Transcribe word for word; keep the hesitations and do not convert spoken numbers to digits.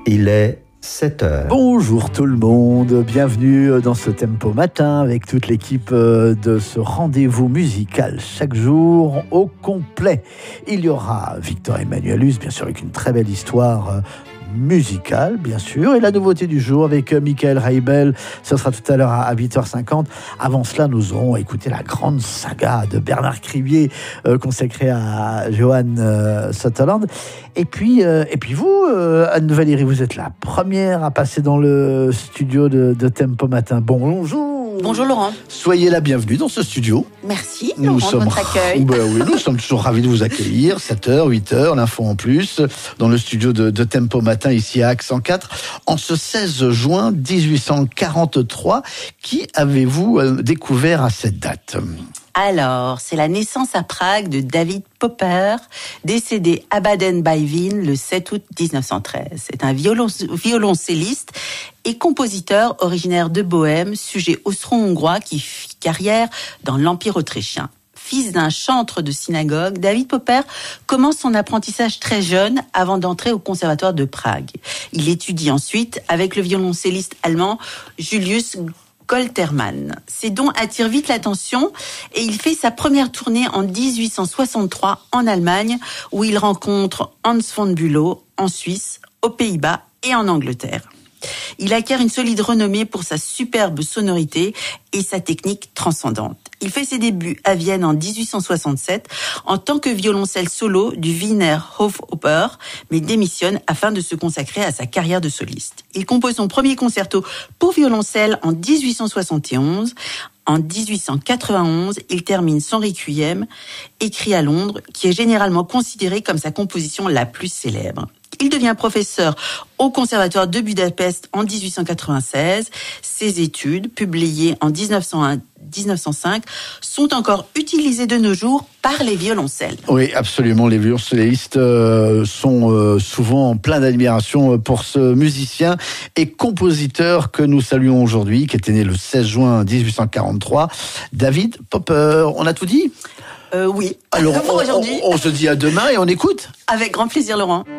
Il est sept heures. Bonjour tout le monde, bienvenue dans ce Tempo Matin avec toute l'équipe de ce rendez-vous musical chaque jour au complet. Il y aura Victor Emmanuelus, bien sûr, avec une très belle histoire musicale, bien sûr, et la nouveauté du jour avec Michael Reibel, ce sera tout à l'heure à huit heures cinquante. Avant cela, nous aurons écouté la grande saga de Bernard Cribier euh, consacrée à Johan euh, Sutherland. Et puis, euh, et puis vous, euh, Anne-Valérie, vous êtes la première à passer dans le studio de, de Tempo Matin. Bonjour. Bonjour Laurent. Soyez la bienvenue dans ce studio. Merci nous Laurent sommes, de votre accueil. Ben oui, nous sommes toujours ravis de vous accueillir. sept heures, huit heures, l'info en plus, dans le studio de, de Tempo Matin, ici à Accent quatre, en ce seize juin dix-huit cent quarante-trois. Qui avez-vous découvert à cette date ? Alors, c'est la naissance à Prague de David Popper, décédé à Baden-Baivin le sept août dix-neuf cent treize. C'est un violon, violoncelliste et compositeur originaire de Bohême, sujet austro-hongrois qui fit carrière dans l'Empire autrichien. Fils d'un chantre de synagogue, David Popper commence son apprentissage très jeune avant d'entrer au conservatoire de Prague. Il étudie ensuite avec le violoncelliste allemand Julius Goltermann. Ses dons attirent vite l'attention et il fait sa première tournée en dix-huit cent soixante-trois en Allemagne, où il rencontre Hans von Bülow en Suisse, aux Pays-Bas et en Angleterre. Il acquiert une solide renommée pour sa superbe sonorité et sa technique transcendante. Il fait ses débuts à Vienne en dix-huit cent soixante-sept en tant que violoncelle solo du Wiener Hofoper, mais démissionne afin de se consacrer à sa carrière de soliste. Il compose son premier concerto pour violoncelle en dix-huit cent soixante et onze. En dix-huit cent quatre-vingt-onze, il termine son Requiem, écrit à Londres, qui est généralement considéré comme sa composition la plus célèbre. Il devient professeur au Conservatoire de Budapest en dix-huit cent quatre-vingt-seize. Ses études, publiées en dix-neuf cent un à dix-neuf cent cinq, sont encore utilisées de nos jours par les violoncelles. Oui, absolument. Les violoncellistes euh, sont euh, souvent pleins d'admiration pour ce musicien et compositeur que nous saluons aujourd'hui, qui était né le seize juin dix-huit cent quarante-trois, David Popper. On a tout dit ? Euh, oui. Alors, pour on, aujourd'hui. on, on se dit à demain et on écoute ? Avec grand plaisir, Laurent.